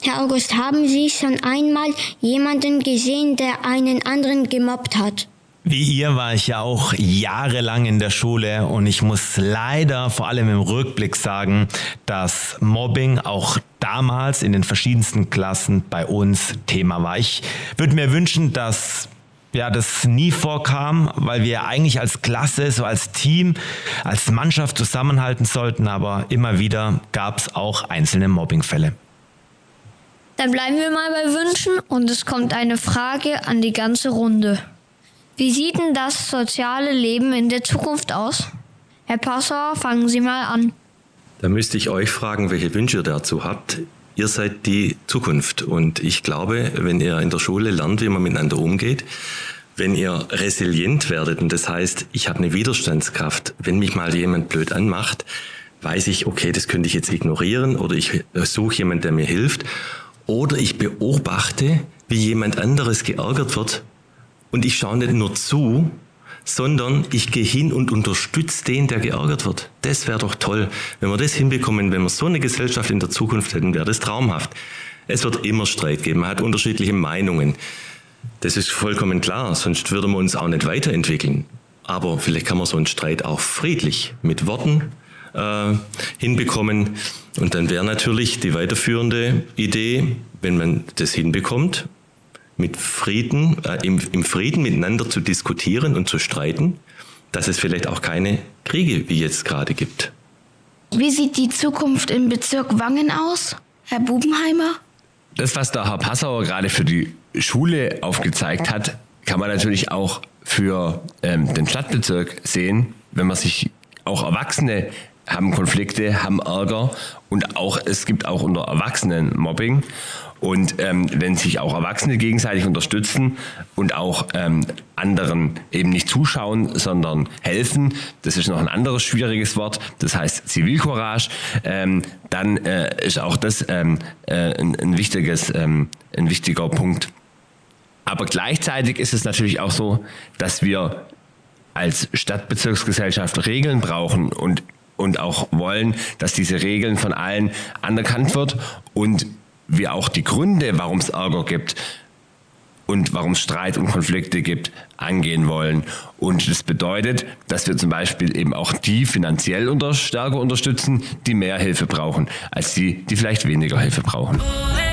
Herr August, haben Sie schon einmal jemanden gesehen, der einen anderen gemobbt hat? Wie ihr war ich ja auch jahrelang in der Schule und ich muss leider vor allem im Rückblick sagen, dass Mobbing auch damals in den verschiedensten Klassen bei uns Thema war. Ich würde mir wünschen, dass das nie vorkam, weil wir eigentlich als Klasse, so als Team, als Mannschaft zusammenhalten sollten, aber immer wieder gab es auch einzelne Mobbingfälle. Dann bleiben wir mal bei Wünschen und es kommt eine Frage an die ganze Runde. Wie sieht denn das soziale Leben in der Zukunft aus? Herr Passauer, fangen Sie mal an. Da müsste ich euch fragen, welche Wünsche ihr dazu habt. Ihr seid die Zukunft und ich glaube, wenn ihr in der Schule lernt, wie man miteinander umgeht, wenn ihr resilient werdet, und das heißt, ich habe eine Widerstandskraft, wenn mich mal jemand blöd anmacht, weiß ich, okay, das könnte ich jetzt ignorieren oder ich suche jemanden, der mir hilft oder ich beobachte, wie jemand anderes geärgert wird und ich schaue nicht nur zu, sondern ich gehe hin und unterstütze den, der geärgert wird. Das wäre doch toll. Wenn wir das hinbekommen, wenn wir so eine Gesellschaft in der Zukunft hätten, wäre das traumhaft. Es wird immer Streit geben, man hat unterschiedliche Meinungen. Das ist vollkommen klar, sonst würden wir uns auch nicht weiterentwickeln. Aber vielleicht kann man so einen Streit auch friedlich mit Worten hinbekommen. Und dann wäre natürlich die weiterführende Idee, wenn man das hinbekommt, mit Frieden, im Frieden miteinander zu diskutieren und zu streiten, dass es vielleicht auch keine Kriege wie jetzt gerade gibt. Wie sieht die Zukunft im Bezirk Wangen aus, Herr Bubenheimer? Das, was der Herr Passauer gerade für die Schule aufgezeigt hat, kann man natürlich auch für den Stadtbezirk sehen, wenn man sich auch Erwachsene haben Konflikte, haben Ärger und auch es gibt auch unter Erwachsenen Mobbing. Und wenn sich auch Erwachsene gegenseitig unterstützen und auch anderen eben nicht zuschauen, sondern helfen, das ist noch ein anderes schwieriges Wort, das heißt Zivilcourage, dann ist auch das ein wichtiger Punkt. Aber gleichzeitig ist es natürlich auch so, dass wir als Stadtbezirksgesellschaft Regeln brauchen und auch wollen, dass diese Regeln von allen anerkannt wird und wir auch die Gründe, warum es Ärger gibt und warum es Streit und Konflikte gibt, angehen wollen. Und das bedeutet, dass wir zum Beispiel eben auch die finanziell stärker unterstützen, die mehr Hilfe brauchen, als die vielleicht weniger Hilfe brauchen.